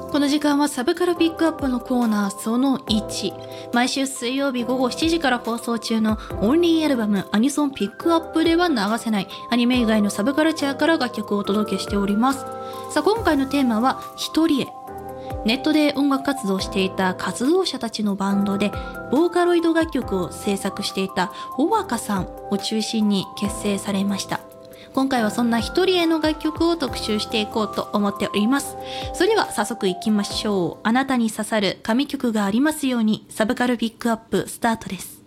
この時間はサブカルピックアップのコーナーその1。毎週水曜日午後7時から放送中のオンリーアルバムアニソンピックアップでは流せないアニメ以外のサブカルチャーから楽曲をお届けしております。さあ今回のテーマは一人へ。ネットで音楽活動していた活動者たちのバンドでボーカロイド楽曲を制作していたおわかさんを中心に結成されました。今回はそんな一人への楽曲を特集していこうと思っております。それでは早速いきましょう。あなたに刺さる神曲がありますように。サブカルピックアップスタートです。